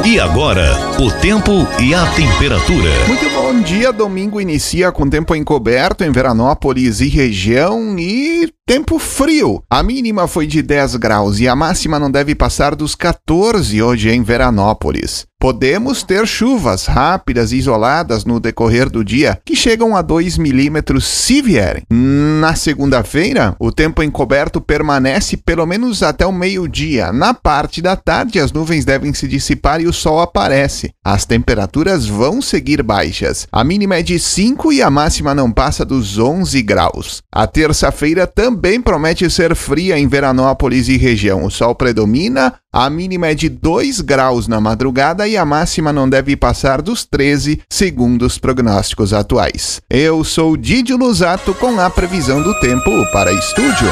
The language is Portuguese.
E agora, o tempo e a temperatura. Muito bom dia, domingo inicia com tempo encoberto em Veranópolis e região e tempo frio. A mínima foi de 10 graus e a máxima não deve passar dos 14 hoje em Veranópolis. Podemos ter chuvas rápidas e isoladas no decorrer do dia, que chegam a 2 milímetros se vierem. Na segunda-feira, o tempo encoberto permanece pelo menos até o meio-dia. Na parte da tarde, as nuvens devem se dissipar e o sol aparece. As temperaturas vão seguir baixas. A mínima é de 5 e a máxima não passa dos 11 graus. A terça-feira também promete ser fria em Veranópolis e região. O sol predomina, a mínima é de 2 graus na madrugada e a máxima não deve passar dos 13, segundo os prognósticos atuais. Eu sou Didio Lusato com a previsão do tempo para Estúdio.